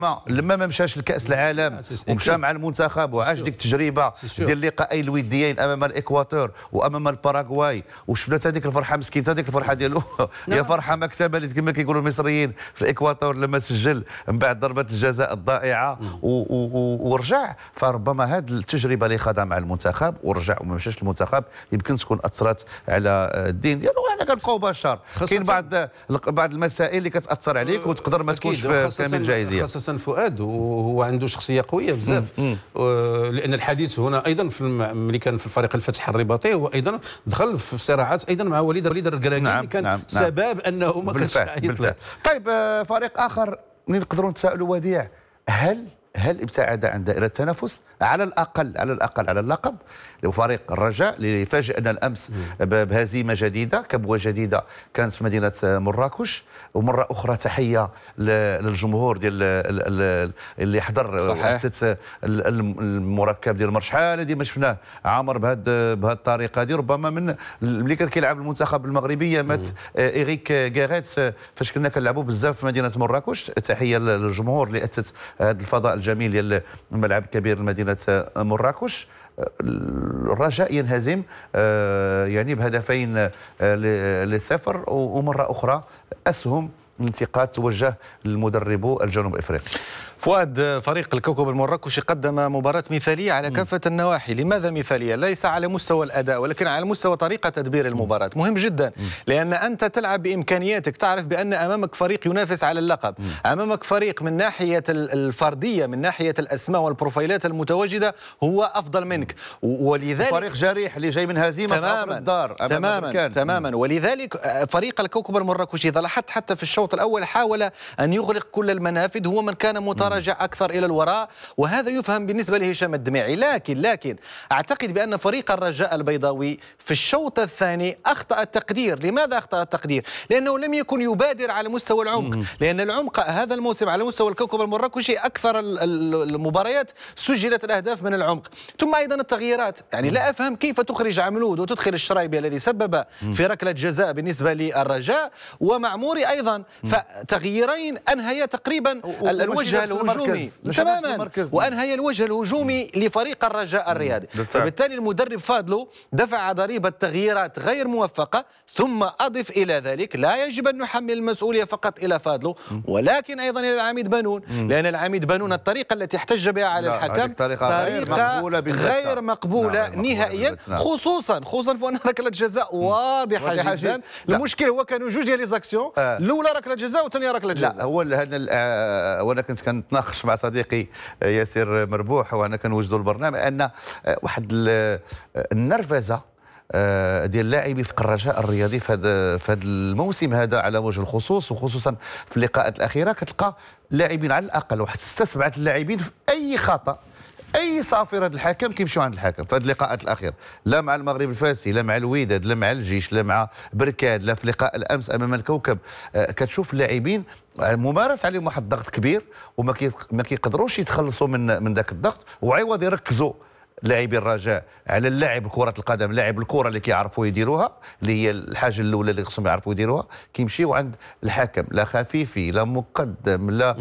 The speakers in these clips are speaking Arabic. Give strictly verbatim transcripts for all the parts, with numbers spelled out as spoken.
لما ما مشاش لكاس العالم ومشى مع المنتخب وعاش ديك التجربه ديال اللقاءين الوديين امام الاكواتور وامام الباراغواي وشفنا حتى ديك الفرحه مسكين حتى ديك الفرحه ديالو يا فرحه ما اكتملت كما كيقولوا المصريين في الاكواتور لما سجل من بعد ضربه الجزاء الضائعه ورجع. فربما هذه التجربه اللي خاضها مع المنتخب ورجع وما مشاش للمنتخب يمكن تكون اثرت على الدين ديالو. وحنا كنبقاو بشر كاين بعض بعض المسائل اللي كتاثر عليك وتقدر ما تكونش في كامل الجاهزيه. خاصة فؤاد وهو عنده شخصية قوية بزاف، لأن الحديث هنا أيضا في ملي كان في الفريق الفتح الرباطي هو أيضا دخل في صراعات أيضا مع وليد وليد الركراكي نعم اللي كان نعم سبب أنه ما كانش يطلع. طيب فريق آخر نقدروا نتساءلوا وديع، هل هل ابتعد عن دائرة التنافس على الأقل على الأقل على اللقب؟ فريق الرجاء اللي فاجأنا الأمس بهزيمة جديدة، كبوة جديدة كانت في مدينة مراكش. ومرة أخرى تحية للجمهور ديال اللي حضر وحدث المركب ديال الماتش. شحال هذه ما شفناه عامر بهذه بهذه الطريقة هذه. ربما من ملي كان كيلعب المنتخب المغربي مات إيريك غيغيت فاش كنا كنلعبوا بزاف في مدينة مراكش. تحية للجمهور اللي أتت هذا الفضاء الجميل ديال الملعب الكبير لمدينة مراكش. الرجاء ينهزم يعني بهدفين لصفر. ومره اخرى اسهم الانتقاد توجه للمدرب الجنوب افريقي. فؤاد، فريق الكوكب المراكشي قدم مباراة مثالية على كافة النواحي. لماذا مثالية؟ ليس على مستوى الأداء ولكن على مستوى طريقة تدبير المباراة. مهم جدا لأن أنت تلعب بإمكانياتك، تعرف بأن أمامك فريق ينافس على اللقب، أمامك فريق من ناحية الفردية من ناحية الأسماء والبروفايلات المتواجدة هو أفضل منك، ولذلك فريق جريح اللي جاي من هزيمة في أول الدار تماما تماما. ولذلك فريق الكوكب المراكشي إذا لاحظت حتى في الشوط الأول حاول أن يغلق كل المنافذ، هو من كان متراجع رجع أكثر إلى الوراء، وهذا يفهم بالنسبة لهشام الدميعي. لكن لكن أعتقد بأن فريق الرجاء البيضاوي في الشوط الثاني أخطأ التقدير. لماذا أخطأ التقدير؟ لأنه لم يكن يبادر على مستوى العمق، لأن العمق هذا الموسم على مستوى الكوكب المراكشي أكثر المباريات سجلت الأهداف من العمق. ثم أيضا التغييرات، يعني لا أفهم كيف تخرج عملود وتدخل الشرايبي الذي سبب في ركلة جزاء بالنسبة للرجاء ومعموري أيضا، فتغييرين أنهيا تقريبا الوجه الهجومي تماما وأنهي الوجه الهجومي لفريق الرجاء الرياضي. فبالتالي المدرب فاضلو دفع ضريبة تغييرات غير موفقة. ثم أضف إلى ذلك لا يجب أن نحمل المسؤولية فقط إلى فاضلو ولكن أيضا إلى العميد بنون، لأن العميد بنون الطريقة التي احتج بها على الحكم طريقة غير مقبولة, غير مقبولة نعم نهائيا، خصوصا خصوصا في أن ركلة جزاء واضحة جدا, جداً. المشكل هو كانوا جوج ديال لي زاكسيون، الأولى ركلة جزاء والثانية ركلة جزاء. لا هو هذا وانا كنت كنتناقش مع صديقي ياسر مربوح وانا كنوجدوا البرنامج ان واحد النرفزه ديال اللاعبي في الرجاء الرياضي في هذا في هذا الموسم هذا على وجه الخصوص، وخصوصا في اللقاءات الاخيره كتلقى لاعبين على الاقل واحد ستة سبعه اللاعبين في اي خطا اي صافره الحكم كيمشيو عند الحكم في هذه اللقاءات الاخيره، لا مع المغرب الفاسي لا مع الوداد لا مع الجيش لا مع بركاد لا في لقاء الامس امام الكوكب. كتشوف اللاعبين ممارس عليهم واحد الضغط كبير وما ما كيقدروش يتخلصوا من من ذاك الضغط، وعوض يركزوا لاعبي الرجاء على اللاعب كرة القدم، لاعب الكرة اللي كيعرفوا يديروها اللي هي الحاجة الأولى اللي خصهم يعرفوا يديروها، كيمشيو عند الحكم لا خفيفي لا مقدم لا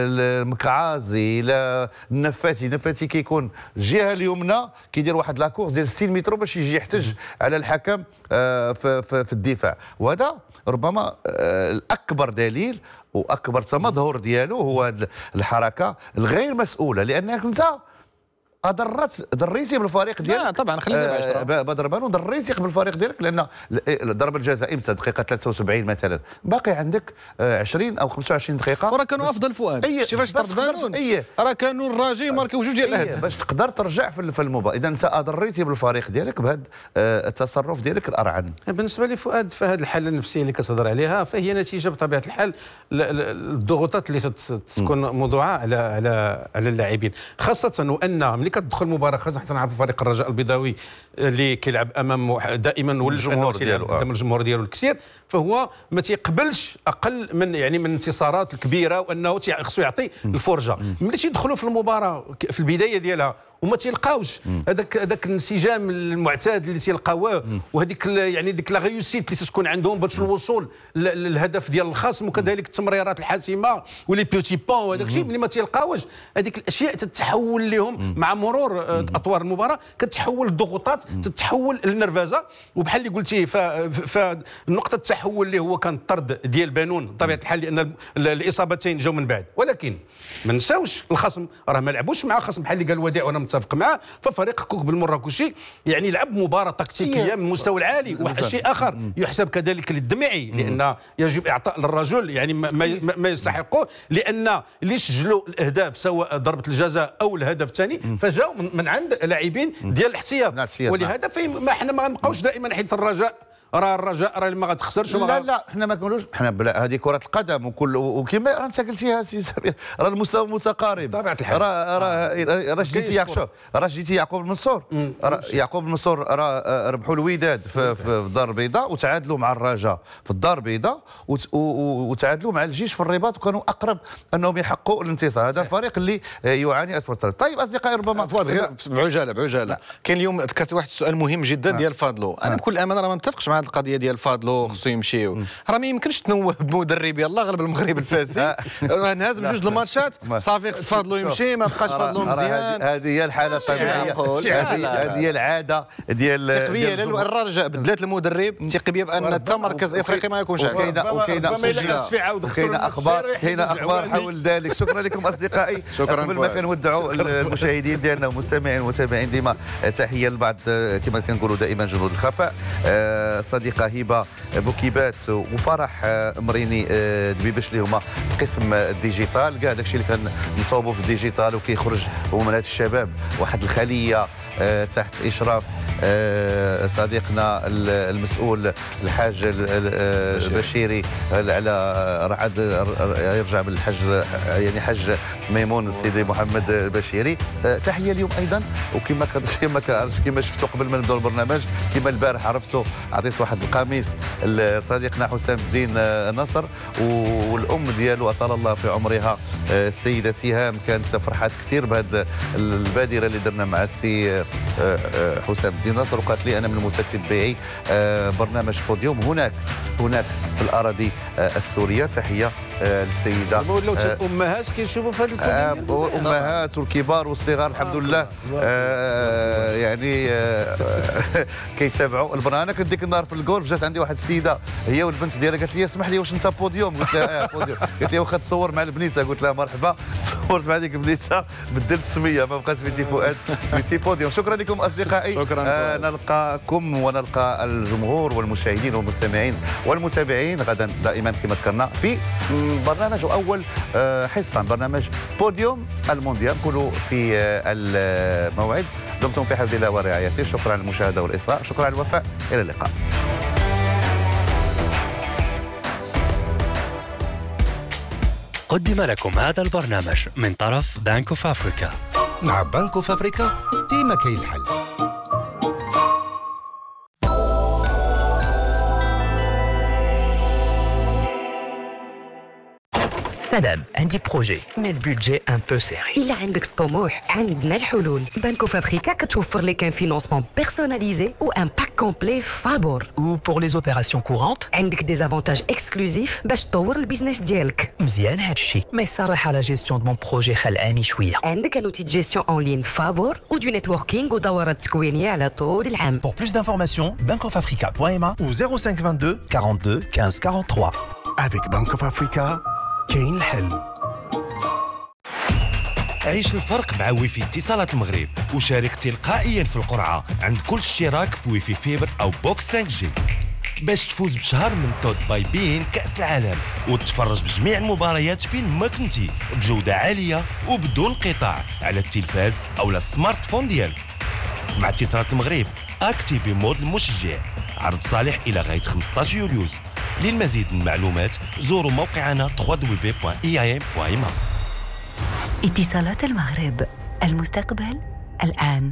المكعازي لا النفاتي. النفاتي كيكون الجهة اليمنى كيدير واحد لاكورس ديال ستين متر باش يجي يحتج على الحكم في, في, في الدفاع. وهذا ربما الأكبر دليل وأكبر تمظهر ديالو هو الحركة الغير مسؤولة، لأنك أنت ضرت ضريتي بالفريق ديالك. لا طبعا خلينا آه بدر بانون ضريتي بالفريق ديالك، لان ضربه الجزاء امتى دقيقه ثلاثة وسبعين مثلا، باقي عندك عشرين او خمسة وعشرين دقيقه وراه كانوا افضل فؤاد. كيفاش طرد بانون راه كانوا الراجي ماركيو جوج ديال الاهداف باش تقدر ترجع في المباراه. اذا انت ضريتي بالفريق ديالك بهذا التصرف ديالك الارعن. بالنسبه لي فؤاد فهاد الحاله النفسيه اللي كتهضر عليها فهي نتيجه بطبيعه الحال الضغوطات اللي تكون موضوعه على على على اللاعبين، خاصه وان ملي كتدخل المباراه خاصه حتى نعرفوا فريق الرجاء البيضاوي اللي كيلعب امام دائما والجمهور ديالو قدام الجمهور ديالو الكثير، فهو ما تيقبلش اقل من يعني من الانتصارات الكبيره وانه خصو يعطي الفرجه. ملي تيدخلوا في المباراه في البدايه ديالها وما تيلقاوش هذاك هذاك الانسجام المعتاد اللي تيلقاوه وهذيك يعني ديك لا ريوسيت اللي تكون عندهم باش الوصول للهدف ديال الخصم، وكذلك التمريرات الحاسمه ولي بيوتي بون وهذاك الشيء ملي ما تيلقاوش هذيك الاشياء تتحول لهم مع مرور اطوار المباراه، كتحول الضغوطات تتحول للنرفزه. وبحال اللي قلتي فنقطه التحول اللي هو كان الطرد ديال بانون بطبيعه الحال لان الاصابتين جاوا من بعد، ولكن ما نساوش الخصم راه ما لعبوش مع خصم بحال اللي قال وديع وانا متفق معاه. ففريق كوكب المراكشي يعني لعب مباراه تكتيكيه من المستوى العالي. واحد شيء اخر يحسب كذلك للدمعي لان يجب اعطاء للرجل يعني ما, ما, ما يستحقه، لان اللي سجلوا الاهداف سواء ضربه الجزاء او الهدف الثاني فجاوا من عند لاعبين ديال الاحتياط. ولهذا ما احنا ما غنبقاوش دائما حيت الرجاء راه الرجاء راه ما غتخسرش. لا لا حنا ما كنقولوش حنا بلا هذه كره القدم وكل وكما راه انت قلتيها سي سمير راه المستوى متقارب بطبيعه الحال. راه راه راه جيتي يعقوب راه جيتي يعقوب المنصور يعقوب المنصور راه ربحوا الوداد في, في الدار البيضاء وتعادلوا مع الرجاء في الدار البيضاء وتعادلوا مع الجيش في الرباط وكانوا اقرب انهم يحققوا الانتصار. هذا الفريق اللي يعاني الفتره. طيب اصدقائي ربما بعجاله بعجاله كاين اليوم كان واحد السؤال مهم جدا ديال فاضلو. انا بكل امانه راه ما متفقش مع القضيه ديال فاضلو خصو يمشيو. راه ما يمكنش تنوه بمدرب يلاه غلب المغرب الفاسي نهز بجوج الماتشات صافي خص فاضلو يمشي ما بقاش فاضلو مزيان. هذه هي الحاله الطبيعيه، هذه هي العاده ديال التقبيه ديال الرجاء بدلات المدرب التقبيه بان حتى مركز افريقي ما يكونش كاينه وكاينه كاينه اخبار كاينه اخبار حول ذلك. شكرا لكم اصدقائي. شكرا. قبل ما كنودعوا المشاهدين ديالنا والمستمعين والمتابعين ديما تحيه لبعض كما كنقولوا دائما جنود الخفاء صديقه هبه بوكيبات وفرح مريني دبيبش اللي هما في قسم الديجيتال. كاع داكشي اللي كنصاوبوا في الديجيتال وكيخرج هو من هاد الشباب واحد الخليه تحت اشراف صديقنا المسؤول الحاج البشيري على رعد يرجع من الحج يعني حج ميمون السيدي محمد البشيري. تحيه اليوم ايضا وكما كما كما شفتوا قبل ما نبداو البرنامج كما البارح عرفتوا عطيت واحد القميص لصديقنا حسام الدين نصر والام ديالو اطال الله في عمرها السيده سهام كانت فرحات كثير بهذه البادره اللي درنا مع السي حسام الدين نصر وقالت لي انا من متتبعي برنامج بوديوم هناك هناك في الاراضي السوريه. تحيه للسيده ولاو الامهات كيشوفوا في هذا الامهات والكبار والصغار الحمد لله يعني كيتابعوا البرنامج. انا كنت ديك النهار في الجولف جات عندي واحد السيده هي والبنت ديالها قالت لي اسمح لي واش انت بوديوم؟ قلت لها اه بوديوم. قالت لي واخا تصور مع البنيته؟ قلت لها مرحبا. تصورت مع ديك البنيته بدلت السميه ما بقى سميتي فؤاد سميتي بوديوم. شكرا لكم اصدقائي. شكرا. آه نلقاكم ونلقى الجمهور والمشاهدين والمستمعين والمتابعين غدا دائما كما ذكرنا في برنامج اول حصه برنامج بوديوم المونديال. كلوا في الموعد. دمتم في حفظ الله ورعايته. شكرا على المشاهده والاصغاء. شكرا على الوفاء. الى اللقاء. قدم لكم هذا البرنامج من طرف بنك اوف افريكا. مع بنك اوف افريكا ديما كاين الحل. سلام عندي بروجي مي البودجي ان بو سيري. إلا عندك الطموح عندنا الحلول. بنك اوف افريكا كتوفر لك ان فينونسمون بيرسوناليزي و ان باك كومبلي فابور. و بور لي اوبيراسيون كورونت عندك دي زافونتاج اكسكلوزيف باش تطور البيزنس ديالك. مزيان هادشي ما يصرح على جيستيون دو مون بروجي خلعاني شويه. عندك ان اوتي دو جيستيون اون لين فابور و دو نيتوركينغ ودورات تكوينيه على طول العام. Pour plus d'informations, bank of africa point m a ou zéro cinq vingt-deux quarante-deux quinze quarante-trois. Avec Bank of Africa كاين الحل. عيش الفرق مع ويفي اتصالات المغرب وشارك تلقائيا في القرعة عند كل اشتراك في ويفي فيبر أو بوكس خمسة جي باش تفوز بشهر من توت باي بين كأس العالم وتتفرج بجميع المباريات فين ما كنتي بجودة عالية وبدون قطاع على التلفاز أو السمارت فون ديالك. مع اتصالات المغرب اكتيفي مود المشجع. عرض صالح إلى غاية خمسطاش يوليوز. للمزيد من المعلومات زوروا موقعنا دبليو دبليو دبليو دوت اي اي ام دوت ام. اتصالات المغرب المستقبل الآن.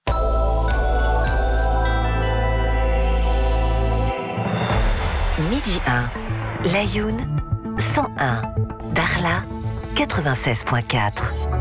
ميدي واحد لايون مية وواحد داخلة quatre-vingt-seize virgule quatre.